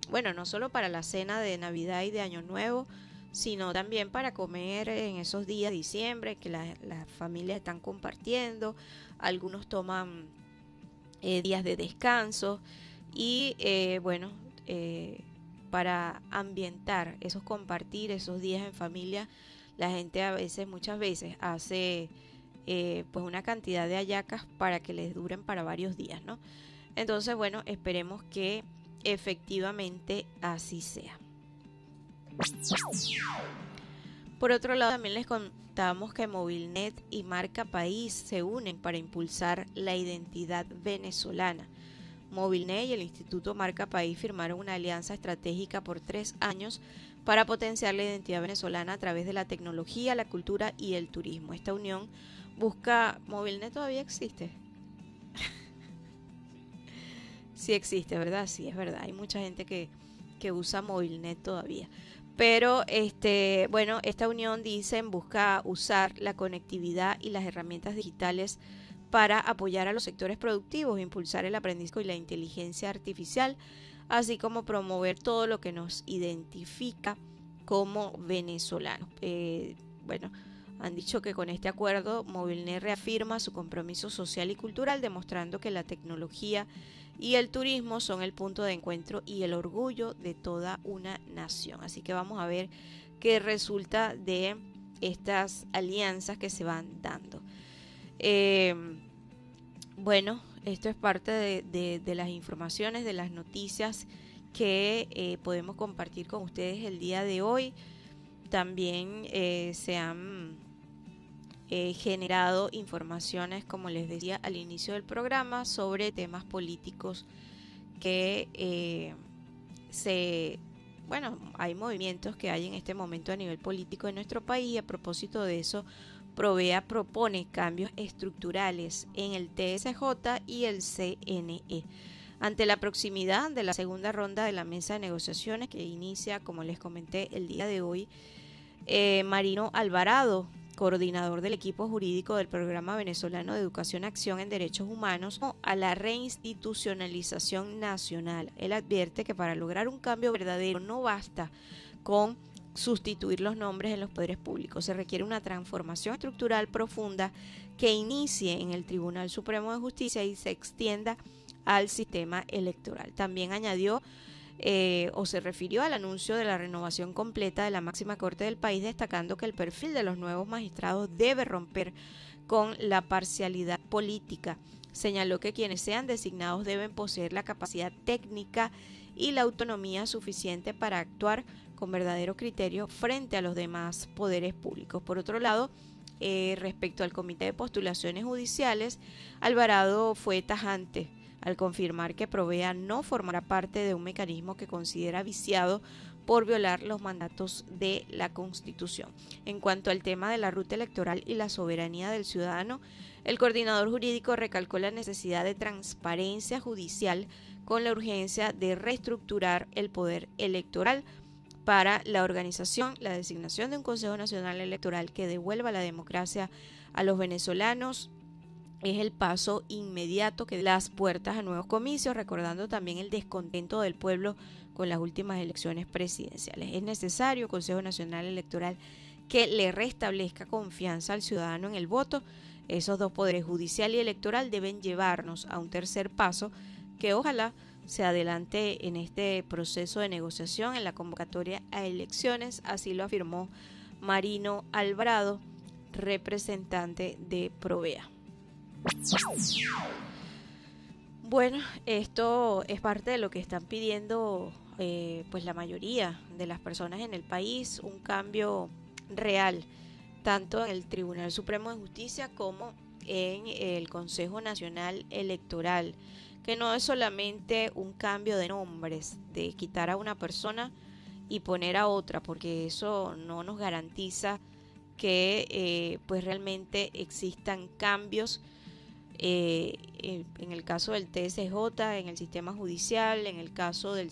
bueno, no solo para la cena de Navidad y de Año Nuevo, sino también para comer en esos días de diciembre que las familias están compartiendo. Algunos toman días de descanso y bueno, para ambientar esos compartir, esos días en familia, la gente a veces, muchas veces hace pues una cantidad de hallacas para que les duren para varios días, ¿no? Entonces, bueno, esperemos que efectivamente así sea. Por otro lado, también les contamos que Movilnet y Marca País se unen para impulsar la identidad venezolana. Movilnet y el Instituto Marca País firmaron una alianza estratégica por 3 años para potenciar la identidad venezolana a través de la tecnología, la cultura y el turismo. Esta unión busca... ¿Movilnet todavía existe? Sí existe, ¿verdad? Sí, es verdad. Hay mucha gente que usa Movilnet todavía. Pero bueno, esta unión, dicen, busca usar la conectividad y las herramientas digitales para apoyar a los sectores productivos, impulsar el aprendizaje y la inteligencia artificial, así como promover todo lo que nos identifica como venezolanos. Bueno, han dicho que con este acuerdo Movilnet reafirma su compromiso social y cultural, demostrando que la tecnología y el turismo son el punto de encuentro y el orgullo de toda una nación. Así que vamos a ver qué resulta de estas alianzas que se van dando. Bueno, esto es parte de las informaciones, de las noticias que podemos compartir con ustedes el día de hoy. También se han generado informaciones, como les decía al inicio del programa, sobre temas políticos que bueno, hay movimientos que hay en este momento a nivel político en nuestro país, y a propósito de eso, Provea propone cambios estructurales en el TSJ y el CNE. Ante la proximidad de la segunda ronda de la mesa de negociaciones que inicia, como les comenté, el día de hoy, Marino Alvarado, coordinador del equipo jurídico del Programa Venezolano de Educación Acción en Derechos Humanos, a la reinstitucionalización nacional. Él advierte que para lograr un cambio verdadero no basta con sustituir los nombres en los poderes públicos. Se requiere una transformación estructural profunda que inicie en el Tribunal Supremo de Justicia y se extienda al sistema electoral. También añadió o se refirió al anuncio de la renovación completa de la máxima corte del país, destacando que el perfil de los nuevos magistrados debe romper con la parcialidad política. Señaló que quienes sean designados deben poseer la capacidad técnica y la autonomía suficiente para actuar con verdadero criterio frente a los demás poderes públicos. Por otro lado, respecto al Comité de Postulaciones Judiciales, Alvarado fue tajante al confirmar que Provea no formará parte de un mecanismo que considera viciado por violar los mandatos de la Constitución. En cuanto al tema de la ruta electoral y la soberanía del ciudadano, el coordinador jurídico recalcó la necesidad de transparencia judicial con la urgencia de reestructurar el poder electoral para la organización, la designación de un Consejo Nacional Electoral que devuelva la democracia a los venezolanos. Es el paso inmediato que las puertas a nuevos comicios, recordando también el descontento del pueblo con las últimas elecciones presidenciales. Es necesario Consejo Nacional Electoral que le restablezca confianza al ciudadano en el voto. Esos dos poderes, judicial y electoral, deben llevarnos a un tercer paso que ojalá se adelante en este proceso de negociación en la convocatoria a elecciones. Así lo afirmó Marino Alvarado, representante de Provea. Bueno, esto es parte de lo que están pidiendo pues la mayoría de las personas en el país, un cambio real, tanto en el Tribunal Supremo de Justicia como en el Consejo Nacional Electoral, que no es solamente un cambio de nombres, de quitar a una persona y poner a otra, porque eso no nos garantiza que pues realmente existan cambios en el caso del TSJ, en el sistema judicial, en el caso del